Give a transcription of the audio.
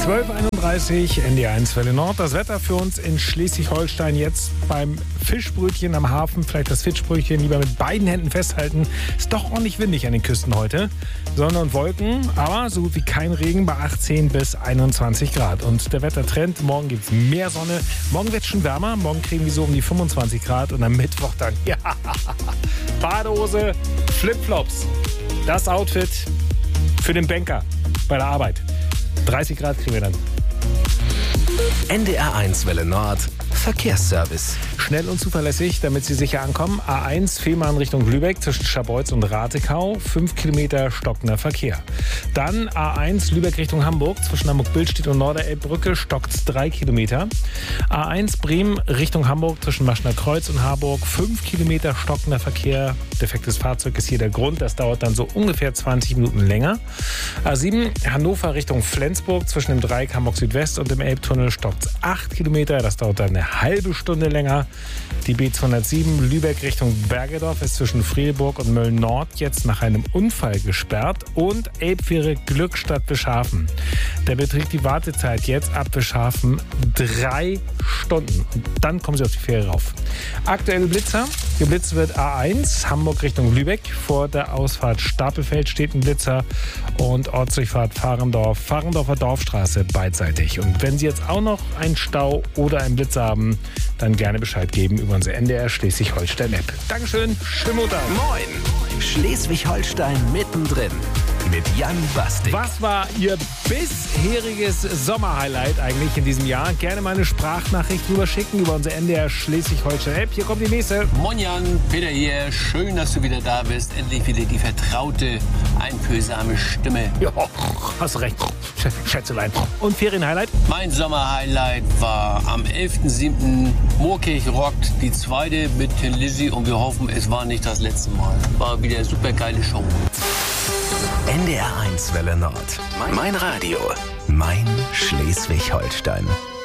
12:31 NDR1 Welle Nord. Das Wetter für uns in Schleswig-Holstein jetzt beim Fischbrötchen am Hafen. Vielleicht das Fischbrötchen lieber mit beiden Händen festhalten. Ist doch ordentlich windig an den Küsten heute. Sonne und Wolken, aber so gut wie kein Regen bei 18 bis 21 Grad. Und der Wettertrend, morgen gibt es mehr Sonne. Morgen wird es schon wärmer. Morgen kriegen wir so um die 25 Grad. Und am Mittwoch dann, ja, Badehose, Flipflops. Das Outfit für den Banker bei der Arbeit. 30 Grad kriegen wir dann. NDR1 Welle Nord. Verkehrsservice. Schnell und zuverlässig, damit Sie sicher ankommen. A1 Fehmarn Richtung Lübeck zwischen Scharbeutz und Ratekau. 5 Kilometer stockender Verkehr. Dann A1 Lübeck Richtung Hamburg zwischen Hamburg-Billstedt und Norderelbbrücke stockt 3 Kilometer. A1 Bremen Richtung Hamburg zwischen Maschner Kreuz und Harburg. 5 Kilometer stockender Verkehr. Defektes Fahrzeug ist hier der Grund. Das dauert dann so ungefähr 20 Minuten länger. A7 Hannover Richtung Flensburg zwischen dem Dreieck Hamburg Südwest und dem Elbtunnel stockt 8 Kilometer. Das dauert dann eine halbe Stunde länger. Die B207 Lübeck Richtung Bergedorf ist zwischen Fredeburg und Mölln-Nord jetzt nach einem Unfall gesperrt. Und Elbfähre Glückstadt Bischhafen. Der beträgt die Wartezeit jetzt ab Bischhafen 3 Stunden. Und dann kommen Sie auf die Fähre rauf. Aktuelle Blitzer. Geblitzt wird A1 Hamburg Richtung Lübeck. Vor der Ausfahrt Stapelfeld steht ein Blitzer. Und Ortsdurchfahrt Fahrendorf, Fahrendorfer Dorfstraße beidseitig. Und wenn Sie jetzt auch noch einen Stau oder einen Blitzer haben, dann gerne Bescheid geben über unsere NDR Schleswig-Holstein-App. Dankeschön, schönen Montag. Moin, Schleswig-Holstein mittendrin mit Jan Bastik. Was war Ihr bisheriges Sommerhighlight eigentlich in diesem Jahr? Gerne mal eine Sprachnachricht rüber schicken über unsere NDR Schleswig-Holstein-App. Hier kommt die nächste. Moin Jan, Peter hier. Schön, dass du wieder da bist. Endlich wieder die vertraute, einfühlsame Stimme. Ja, hast recht, Schätzelein. Und Ferienhighlight? Mein Sommerhighlight war am 11.07. Moorkirch rockt, die zweite mit Tin Lizzy, und wir hoffen, es war nicht das letzte Mal. War wieder eine super geile Show. NDR1 Welle Nord. Mein Radio. Mein Schleswig-Holstein.